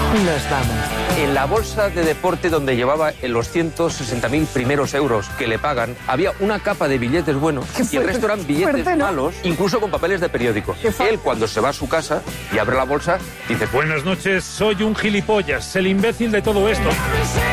Nos vamos. En la bolsa de deporte donde llevaba los 160.000 primeros euros que le pagan, había una capa de billetes buenos y el resto eran billetes malos, incluso con papeles de periódico. Él, cuando se va a su casa y abre la bolsa, dice: buenas noches, soy un gilipollas, el imbécil de todo esto.